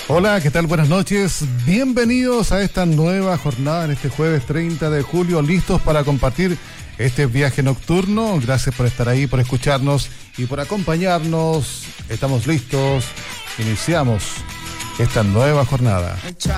Hola, ¿qué tal? Buenas noches. Bienvenidos a esta nueva jornada en este jueves 30 de julio, listos para compartir este viaje nocturno. Gracias por estar ahí, por escucharnos y por acompañarnos. Estamos listos. Iniciamos esta nueva jornada.